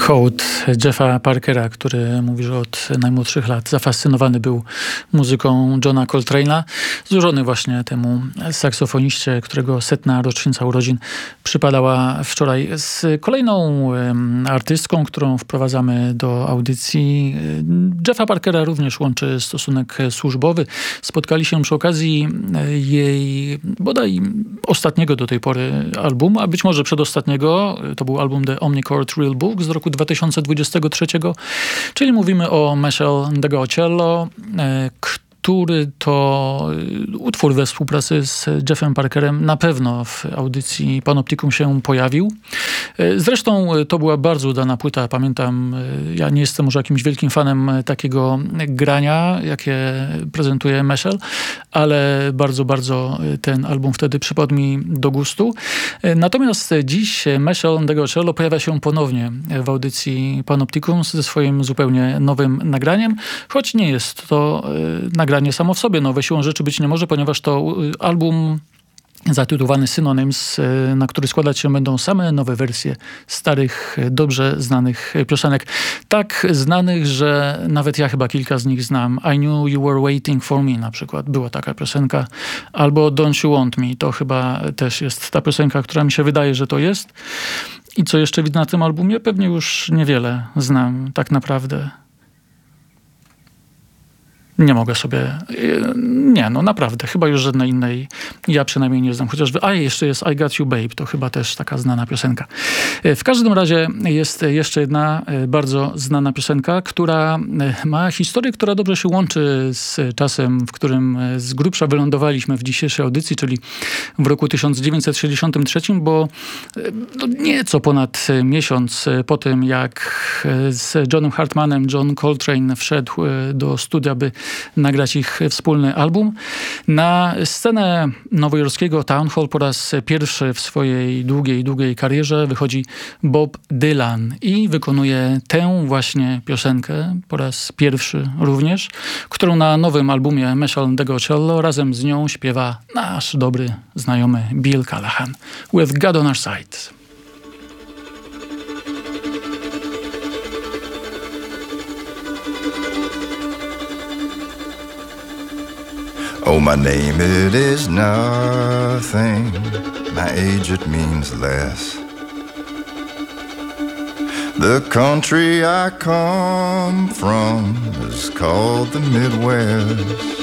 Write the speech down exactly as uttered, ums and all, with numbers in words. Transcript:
Hołd Jeffa Parkera, który mówi, że od najmłodszych lat zafascynowany był muzyką Johna Coltrane'a, złożony właśnie temu saksofoniście, którego setna rocznica urodzin przypadała wczoraj. Z kolejną um, artystką, którą wprowadzamy do audycji, Jeffa Parkera również łączy stosunek służbowy. Spotkali się przy okazji jej bodaj ostatniego do tej pory albumu, a być może przedostatniego. To był album The Omnichord Real Book z roku dwa tysiące dwudziestego trzeciego, czyli mówimy o Meshel Ndegeocello, który to utwór we współpracy z Jeffem Parkerem na pewno w audycji Panoptikum się pojawił. Zresztą to była bardzo udana płyta. Pamiętam, ja nie jestem może jakimś wielkim fanem takiego grania, jakie prezentuje Meshel, ale bardzo, bardzo ten album wtedy przypadł mi do gustu. Natomiast dziś Meshel Ndegeocello pojawia się ponownie w audycji Panoptikum ze swoim zupełnie nowym nagraniem, choć nie jest to nagranie samo w sobie nowe, siłą rzeczy być nie może, ponieważ to album zatytułowany Synonyms, na który składać się będą same nowe wersje starych, dobrze znanych piosenek. Tak znanych, że nawet ja chyba kilka z nich znam. I Knew You Were Waiting For Me na przykład. Była taka piosenka. Albo Don't You Want Me. To chyba też jest ta piosenka, która mi się wydaje, że to jest. I co jeszcze widzę na tym albumie? Pewnie już niewiele znam tak naprawdę. Nie mogę sobie... Nie, no naprawdę. Chyba już żadnej innej ja przynajmniej nie znam. Chociażby... A, jeszcze jest I Got You Babe. To chyba też taka znana piosenka. W każdym razie jest jeszcze jedna bardzo znana piosenka, która ma historię, która dobrze się łączy z czasem, w którym z grubsza wylądowaliśmy w dzisiejszej audycji, czyli w roku tysiąc dziewięćset sześćdziesiątym trzecim, bo no nieco ponad miesiąc po tym, jak z Johnem Hartmanem John Coltrane wszedł do studia, by nagrać ich wspólny album. Na scenę nowojorskiego Town Hall po raz pierwszy w swojej długiej, długiej karierze wychodzi Bob Dylan i wykonuje tę właśnie piosenkę po raz pierwszy również, którą na nowym albumie Meshel Ndegeocello razem z nią śpiewa nasz dobry znajomy Bill Callahan. With God on Our Side. Oh, my name, it is nothing. My age, it means less. The country I come from is called the Midwest.